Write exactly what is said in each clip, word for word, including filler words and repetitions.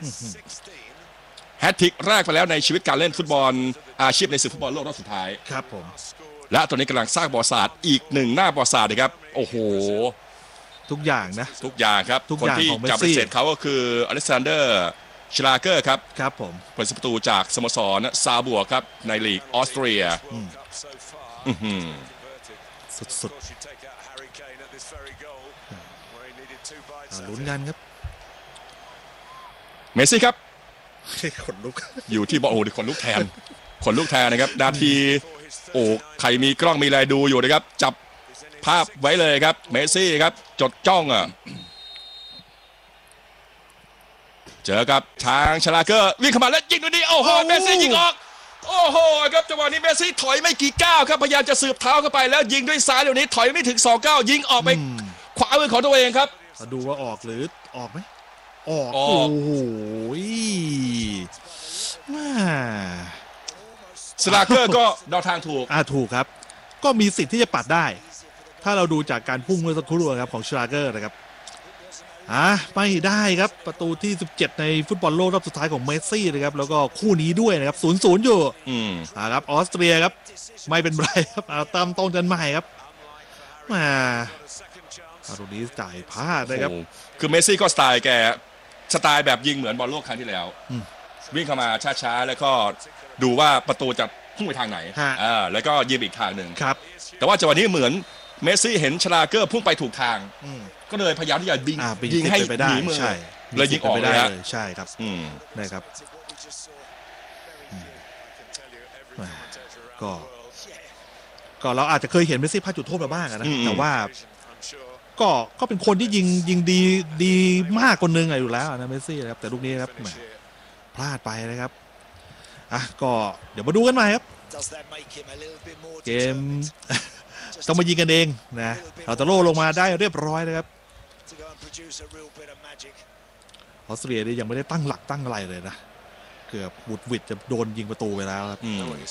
แฮตทริกแรกไปแล้วในชีวิตการเล่นฟุตบอลอาชีพในศึกฟุตบอลโลกรอบสุดท้ายครับผมและตอนนี้กำลังสร้างประวัติศาสตร์อีกหนึ่งหน้าประวัติศาสตร์นะครับโอ้โหทุกอย่างนะทุกอย่างครับคนที่จับเป็นเศษเขาก็คืออเล็กซานเดอร์ชลาเกอร์ครับครับผมเป็นประตูจากสโมสรซาบัวครับในลีกออสเตรียสุดๆลุ้นกันครับเมสซี่ครับขนลุกอยู่ที่บอลโอ้ขนลุกแทนขนลุกแทนนะครับนาทีโอ้ใครมีกล้องมีอะไรดูอยู่นะครับจับภาพไว้เลยครับเมสซี่ครับจดจ้องอ่ะเจอกับทางชลาเกอร์วิ่งเข้ามาแล้วยิงดูดีโอ้โหเมสซี่ยิงออกโอ้โหครับจังหวะนี้เมสซี่ถอยไม่กี่ก้าวครับพยายามจะสืบเท้าเข้าไปแล้วยิงด้วยซ้ายเดี๋ยวนี้ถอยไม่ถึงสองก้าวยิงออกไปขวามือของตัวเองครับมาดูว่าออกหรือออกไหมออกโอ้โหชลาเกอร์ก็เดาทางถูกอ่าถูกครับก็มีสิทธิ์ที่จะปัดได้ถ้าเราดูจากการพุ่งเมื่อสักครู่ครับของชลาเกอร์นะครับอ่ะไม่ได้ครับประตูที่สิบเจ็ดในฟุตบอลโลกรอบสุดท้ายของเมสซี่นะครับแล้วก็คู่นี้ด้วยนะครับ ศูนย์ศูนย์ อยู่อืมอ่าครับออสเตรียครับไม่เป็นไรครับเอาตามต้นกันใหม่ครับมาตรงนี้จ่ายพลาดนะครับคือเมสซี่ก็สไตล์แกสไตล์แบบยิงเหมือนบอลโลกครั้งที่แล้ววิ่งเข้ามาช้าๆแล้วก็ดูว่าประตูจะพุ่งไปทางไหนอ่าแล้วก็ยิงอีกทางหนึ่งครับแต่ว่าจังหวะนี้เหมือนเมสซี่เห็นชลาเกอร์พุ่งไปถูกทางก็เลยพยายามที่จะยิงยิงให้หนีมือเลยยิงออกเลยใช่ครับได้ครับก็ก็เราอาจจะเคยเห็นเมสซี่พลาดจุดโทษมาบ้างนะแต่ว่าก็ก็เป็นคนที่ยิงยิงดีดีมากคนนึงอยู่แล้วนะเมสซี่นะครับแต่ลูกนี้ครับพลาดไปนะครับอ่ะก็เดี๋ยวมาดูกันใหม่ครับเกมต้องมายิงกันเองนะเราจะโล่ลงมาได้เรียบร้อยนะครับออสเตรียนี่ยังไม่ได้ตั้งหลักตั้งอะไรเลยนะเกือบบุดวิดจะโดนยิงประตูไปแล้วครับ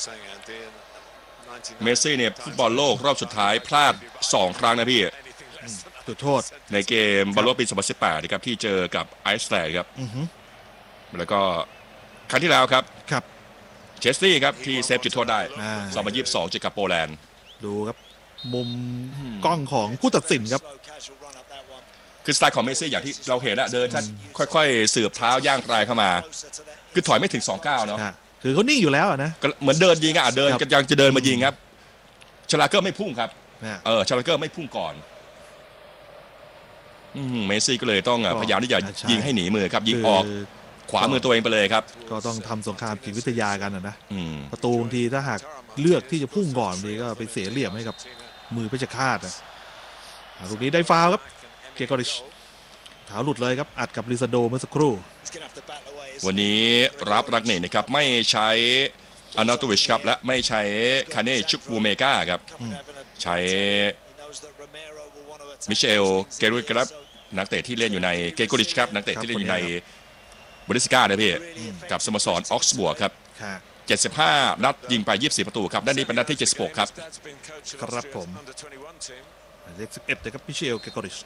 เมสซี่เนี่ยฟุตบอลโลกรอบสุดท้ายพลาดสองครั้งนะพี่จุดโทษในเกมบอลโลกปีสองพันสิบแปดนะครับที่เจอกับไอซ์แลนด์ครับแล้วก็ครั้งที่แล้วครับครับเชสลี่ครับที่เซฟจุดโทษได้สองพันยี่สิบสองเจอกับโปแลนด์ดูครับมุมกล้องของผู้ตัดสินครับคือสไตล์ของเมสซี่อย่างที่เราเห็นอะเดินค่อยๆสืบเท้าย่างกลายเข้ามาคือถอยไม่ถึงสองก้าวเนาะคือเขานิ่งอยู่แล้วนะเหมือนเดินยิงอะเดินยังจะเดินมายิงครับชลาเกอร์ไม่พุ่งครับเออชลาเกอร์ไม่พุ่งก่อนเมสซี่ก็เลยต้องพยายามที่จะยิงให้หนีมือครับยิงออกขวามือตัวเองไปเลยครับก็ต้องทำสงครามจิตวิทยากันนะประตูบางทีถ้าหากเลือกที่จะพุ่งก่อนดีก็ไปเสียเหลี่ยมให้กับมือเพชฌฆาตนะลูกนี้ได้ฟาวล์ครับเกกอริชเท้าหลุดเลยครับอัดกับลิซาโดเมื่อสักครู่วันนี้รับรักเน่นะครับไม่ใช้อานาโตวิชครับและไม่ใช้คาเน่ชุกวูเมกาครับใช้มิเชลเกรุยครับนักเตะที่เล่นอยู่ในเกโกริชครับนักเตะที่เล่นอยู่ในบริสกานะพี่กับสโมสรออกซ์บวกครับเจ็ดสิบห้านัดยิงไปยี่สิบสี่ประตูครับด้านนี้เป็นนัดที่เจ็ดสิบหกครับครับผมเลขสิบเอ็ดเลยครับมิเชลเกโกริช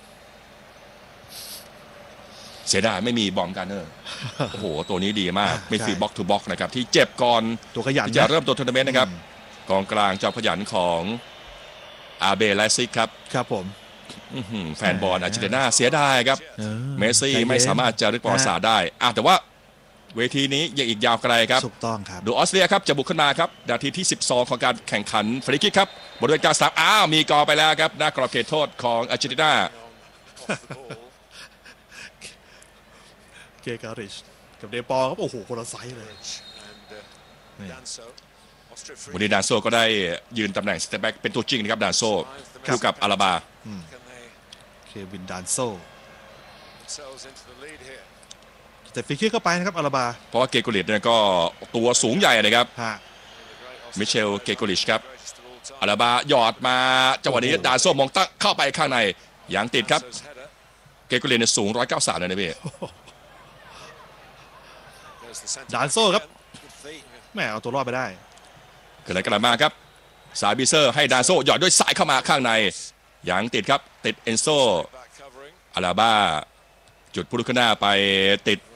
เสียดายไม่มีบอมการเนอร์โอ้โหตัวนี้ดีมากไม่ฟีบล็อกทูบล็อกนะครับที่เจ็บก่อนตัวขยันจะเริ่มตัวทัวร์นาเมนต์นะครับกองกลางจอมขยันของอาเบไลซิกครับครับผมแฟนบอลอาร์เจนตินาเสียดายครับเมสซี่ไม่สามารถจะรึกประวัติศาสตร์ได้แต่ว่าเวทีนี้ยังอีกยาวไกลครับถูกต้องครับดูออสเตรียครับจะบุกขึ้นมาครับนาทีที่สิบสองของการแข่งขันฟรีคิกครับบริเวณกลางสนามอ้าวมีกอไปแล้วครับหน้ากรอบเขตโทษของอาร์เจนตินาเกการิชกับเดปอครับโอ้โหคนละไซส์เลยวันนี้ดานโซก็ได้ยืนตำแหน่งสเตปแบ็กเป็นตัวจริงนะครับดานโซคู่กับอาราบาเควินดานโซแต่ฟรีคิกเข้าไปนะครับอาราบาเพราะว่าเกโกริชเนี่ยก็ตัวสูงใหญ่นะครับมิเชลเกโกริชครับอาราบาหยอดมาจังหวะนี้ดานโซมองตั้งเข้าไปข้างในยังติดครับเกโกริชเนี่ยสูงหนึ่งร้อยเก้าสิบสามเลยนะพี่ดานโซครับแม่เอาตัวรอดไปได้เกิดอะไรกันมาครับสายบิเซอร์ให้ดานโซหยอดด้วยสายเข้ามาข้างในยังติดครับติดเอนโซอาราบาจุดพุทธคณาไปติด